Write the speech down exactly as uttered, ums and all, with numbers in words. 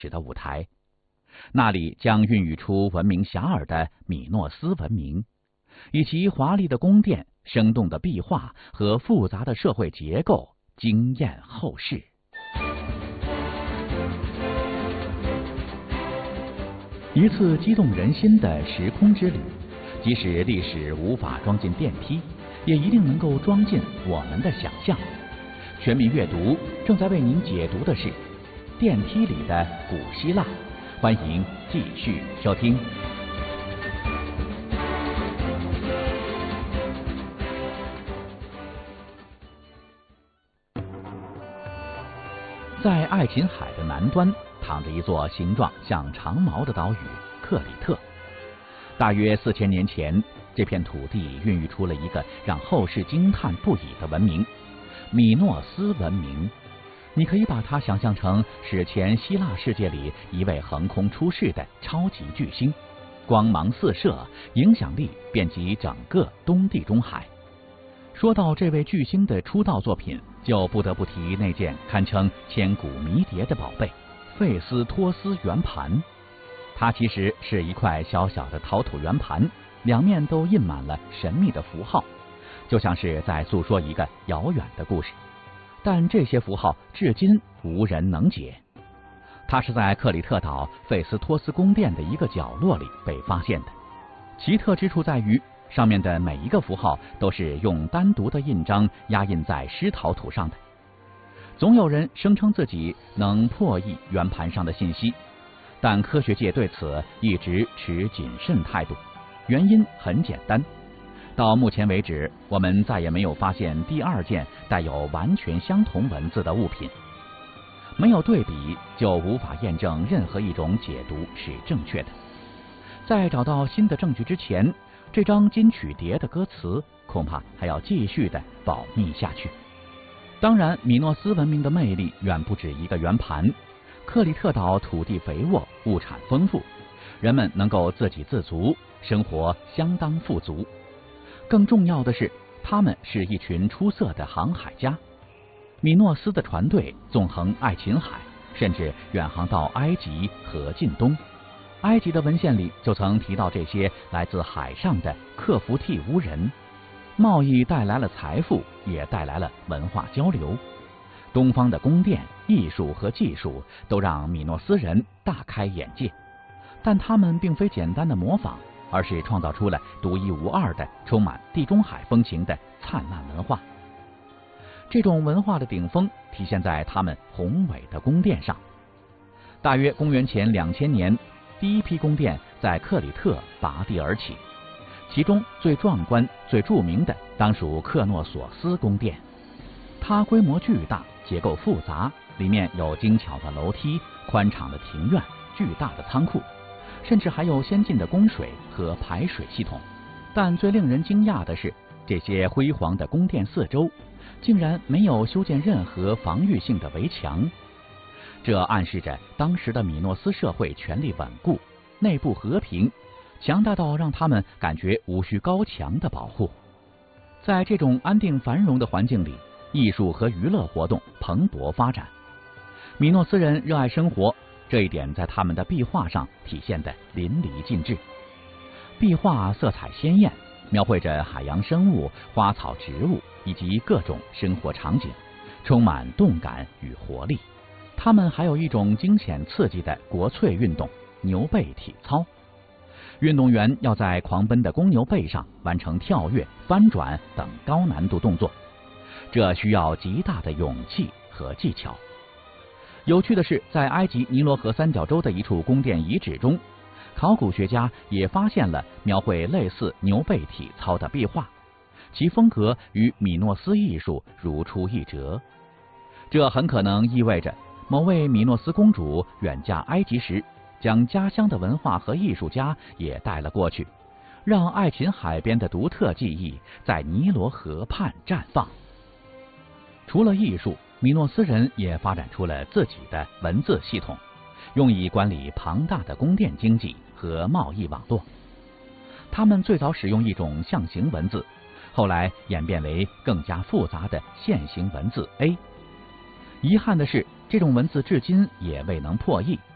史的舞台，那里将孕育出闻名遐迩的米诺斯文明，以其华丽的宫殿、生动的壁画和复杂的社会结构惊艳后世。一次激动人心的时空之旅，即使历史无法装进电梯，也一定能够装进我们的想象。全民阅读正在为您解读的是《电梯里的古希腊》，欢迎继续收听。在爱琴海的南端，躺着一座形状像长矛的岛屿克里特。大约四千年前，这片土地孕育出了一个让后世惊叹不已的文明——米诺斯文明。你可以把它想象成史前希腊世界里一位横空出世的超级巨星，光芒四射，影响力遍及整个东地中海。说到这位巨星的出道作品，就不得不提那件堪称千古迷迭的宝贝——费斯托斯圆盘。它其实是一块小小的陶土圆盘，两面都印满了神秘的符号，就像是在诉说一个遥远的故事。但这些符号至今无人能解。它是在克里特岛费斯托斯宫殿的一个角落里被发现的。奇特之处在于，上面的每一个符号都是用单独的印章压印在湿陶土上的。总有人声称自己能破译圆盘上的信息，但科学界对此一直持谨慎态度。原因很简单，到目前为止，我们再也没有发现第二件带有完全相同文字的物品。没有对比，就无法验证任何一种解读是正确的。在找到新的证据之前，这张金曲碟的歌词恐怕还要继续的保密下去。当然，米诺斯文明的魅力远不止一个圆盘。克里特岛土地肥沃，物产丰富，人们能够自给自足，生活相当富足。更重要的是，他们是一群出色的航海家。米诺斯的船队纵横爱琴海，甚至远航到埃及和近东。埃及的文献里就曾提到这些来自海上的克弗蒂乌人。贸易带来了财富，也带来了文化交流。东方的宫殿、艺术和技术都让米诺斯人大开眼界，但他们并非简单的模仿，而是创造出了独一无二的、充满地中海风情的灿烂文化。这种文化的顶峰体现在他们宏伟的宫殿上。大约公元前两千年，第一批宫殿在克里特拔地而起，其中最壮观、最著名的当属克诺索斯宫殿。它规模巨大，结构复杂，里面有精巧的楼梯、宽敞的庭院、巨大的仓库，甚至还有先进的供水和排水系统。但最令人惊讶的是，这些辉煌的宫殿四周竟然没有修建任何防御性的围墙。这暗示着当时的米诺斯社会权力稳固，内部和平，强大到让他们感觉无需高墙的保护。在这种安定繁荣的环境里，艺术和娱乐活动蓬勃发展。米诺斯人热爱生活，这一点在他们的壁画上体现得淋漓尽致。壁画色彩鲜艳，描绘着海洋生物、花草植物以及各种生活场景，充满动感与活力。他们还有一种惊险刺激的国粹运动——牛背体操。运动员要在狂奔的公牛背上完成跳跃、翻转等高难度动作，这需要极大的勇气和技巧。有趣的是，在埃及尼罗河三角洲的一处宫殿遗址中，考古学家也发现了描绘类似牛背体操的壁画，其风格与米诺斯艺术如出一辙。这很可能意味着某位米诺斯公主远嫁埃及时，将家乡的文化和艺术家也带了过去，让爱琴海边的独特技艺在尼罗河畔绽放。除了艺术，米诺斯人也发展出了自己的文字系统，用以管理庞大的宫殿经济和贸易网络。他们最早使用一种象形文字，后来演变为更加复杂的线形文字 A。遗憾的是，这种文字至今也未能破译，